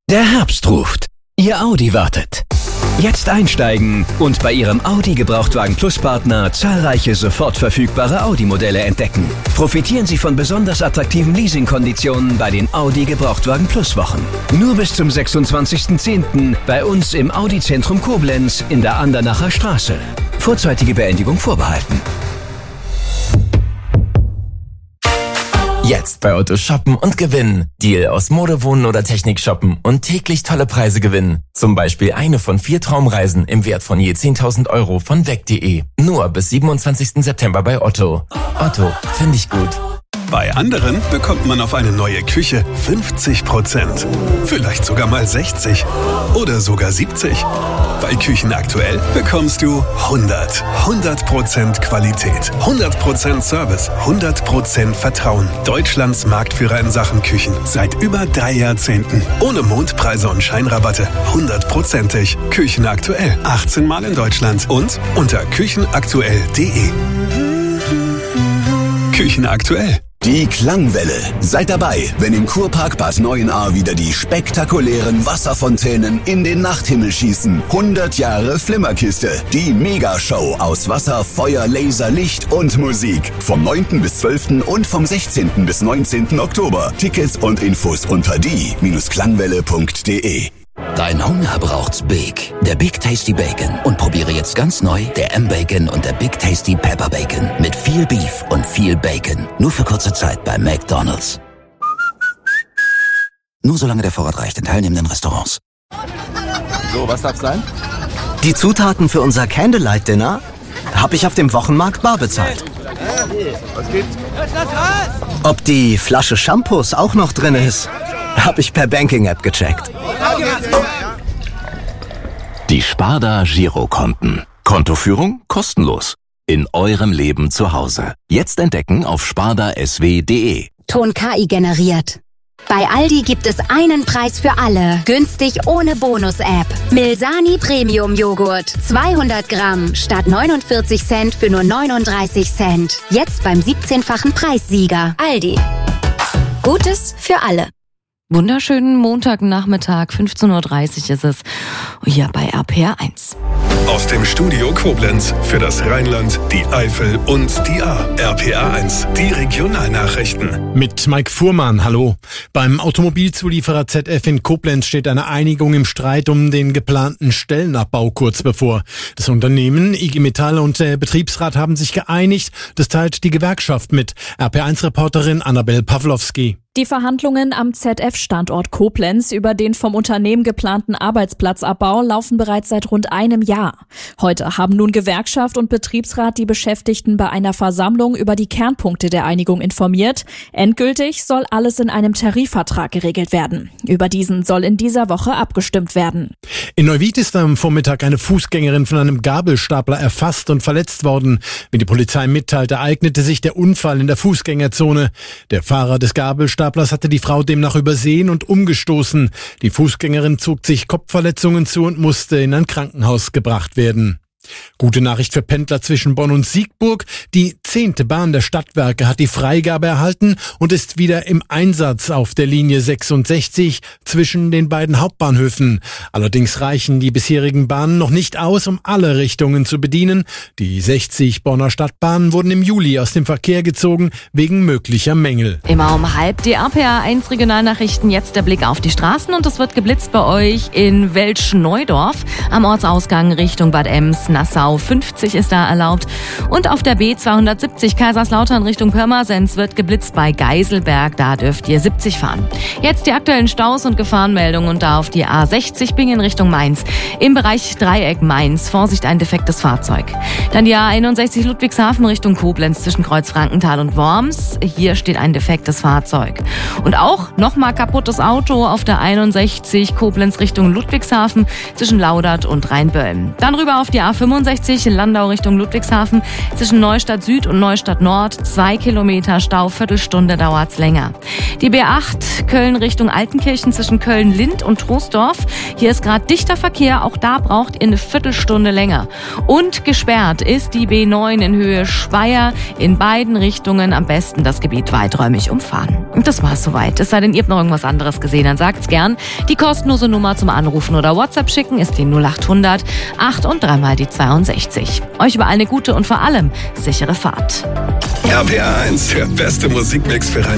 Der Herbst ruft. Ihr Audi wartet. Jetzt einsteigen und bei Ihrem Audi Gebrauchtwagen Plus Partner zahlreiche sofort verfügbare Audi-Modelle entdecken. Profitieren Sie von besonders attraktiven Leasingkonditionen bei den Audi Gebrauchtwagen Plus Wochen. Nur bis zum 26.10. bei uns im Audi Zentrum Koblenz in der Andernacher Straße. Vorzeitige Beendigung vorbehalten. Jetzt bei Otto shoppen und gewinnen. Deal aus Mode, Wohnen oder Technik shoppen und täglich tolle Preise gewinnen. Zum Beispiel eine von 4 Traumreisen im Wert von je 10.000 € von weg.de. Nur bis 27. September bei Otto. Otto, finde ich gut. Bei anderen bekommt man auf eine neue Küche 50%. Vielleicht sogar mal 60 oder sogar 70. Bei Küchen aktuell bekommst du 100% Qualität, 100% Service, 100% Vertrauen. Deutschlands Marktführer in Sachen Küchen seit über 3 Jahrzehnten. Ohne Mondpreise und Scheinrabatte. 100%ig. Küchen aktuell. 18 Mal in Deutschland und unter küchenaktuell.de. Küchen aktuell. Die Klangwelle. Seid dabei, wenn im Kurpark Bad Neuenahr wieder die spektakulären Wasserfontänen in den Nachthimmel schießen. 100 Jahre Flimmerkiste. Die Megashow aus Wasser, Feuer, Laser, Licht und Musik. Vom 9. bis 12. und vom 16. bis 19. Oktober. Tickets und Infos unter die-klangwelle.de. Dein Hunger braucht's Big. Der Big Tasty Bacon. Und probiere jetzt ganz neu der M-Bacon und der Big Tasty Pepper Bacon. Mit viel Beef und viel Bacon. Nur für kurze Zeit bei McDonald's. Nur solange der Vorrat reicht in teilnehmenden Restaurants. So, was darf's sein? Die Zutaten für unser Candlelight-Dinner habe ich auf dem Wochenmarkt bar bezahlt. Was gibt's? Ob die Flasche Shampoos auch noch drin ist, habe ich per Banking-App gecheckt. Die Sparda Girokonten. Kontoführung kostenlos. In eurem Leben zu Hause. Jetzt entdecken auf spardasw.de. Ton KI generiert. Bei Aldi gibt es einen Preis für alle. Günstig ohne Bonus-App. Milsani Premium Joghurt. 200 Gramm statt 49 Cent für nur 39 Cent. Jetzt beim 17-fachen Preissieger. Aldi. Gutes für alle. Wunderschönen Montagnachmittag, 15:30 Uhr ist es, hier bei RPR1. Aus dem Studio Koblenz für das Rheinland, die Eifel und die Ahr. RPR1, die Regionalnachrichten. Mit Mike Fuhrmann, hallo. Beim Automobilzulieferer ZF in Koblenz steht eine Einigung im Streit um den geplanten Stellenabbau kurz bevor. Das Unternehmen, IG Metall und der Betriebsrat haben sich geeinigt. Das teilt die Gewerkschaft mit. RPR1-Reporterin Annabel Pawlowski. Die Verhandlungen am ZF-Standort Koblenz über den vom Unternehmen geplanten Arbeitsplatzabbau laufen bereits seit rund einem Jahr. Heute haben nun Gewerkschaft und Betriebsrat die Beschäftigten bei einer Versammlung über die Kernpunkte der Einigung informiert. Endgültig soll alles in einem Tarifvertrag geregelt werden. Über diesen soll in dieser Woche abgestimmt werden. In Neuwied ist am Vormittag eine Fußgängerin von einem Gabelstapler erfasst und verletzt worden. Wie die Polizei mitteilt, ereignete sich der Unfall in der Fußgängerzone. Der Fahrer des Gabelstaplers hatte die Frau demnach übersehen und umgestoßen. Die Fußgängerin zog sich Kopfverletzungen zu und musste in ein Krankenhaus gebracht werden. Gute Nachricht für Pendler zwischen Bonn und Siegburg. Die 10. Bahn der Stadtwerke hat die Freigabe erhalten und ist wieder im Einsatz auf der Linie 66 zwischen den beiden Hauptbahnhöfen. Allerdings reichen die bisherigen Bahnen noch nicht aus, um alle Richtungen zu bedienen. Die 60 Bonner Stadtbahnen wurden im Juli aus dem Verkehr gezogen wegen möglicher Mängel. Immer um 12:30 die RPR1 Regionalnachrichten. Jetzt der Blick auf die Straßen und es wird geblitzt bei euch in Welsch-Neudorf am Ortsausgang Richtung Bad Ems. Nassau 50 ist da erlaubt. Und auf der B270 Kaiserslautern Richtung Pirmasens wird geblitzt bei Geiselberg. Da dürft ihr 70 fahren. Jetzt die aktuellen Staus und Gefahrenmeldungen und da auf die A60 Bingen Richtung Mainz. Im Bereich Dreieck Mainz. Vorsicht, ein defektes Fahrzeug. Dann die A61 Ludwigshafen Richtung Koblenz zwischen Kreuz Frankenthal und Worms. Hier steht ein defektes Fahrzeug. Und auch nochmal kaputtes Auto auf der 61 Koblenz Richtung Ludwigshafen zwischen Laudert und Rheinböllen. Dann rüber auf die A A65 Landau Richtung Ludwigshafen zwischen Neustadt Süd und Neustadt Nord 2 Kilometer Stau, Viertelstunde dauert's länger. Die B8 Köln Richtung Altenkirchen zwischen Köln-Lind und Troisdorf. Hier ist gerade dichter Verkehr, auch da braucht ihr eine Viertelstunde länger. Und gesperrt ist die B9 in Höhe Speyer in beiden Richtungen, am besten das Gebiet weiträumig umfahren. Und das war's soweit. Es sei denn, ihr habt noch irgendwas anderes gesehen, dann sagt's gern. Die kostenlose Nummer zum Anrufen oder WhatsApp schicken ist die 0800 8 und 3 mal die 62. Euch überall eine gute und vor allem sichere Fahrt. RPA 1, der beste Musikmix für